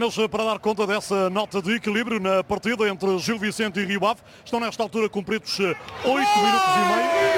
Eles, para dar conta dessa nota de equilíbrio na partida entre Gil Vicente e Rio Ave, estão nesta altura cumpridos 8 minutos e meio.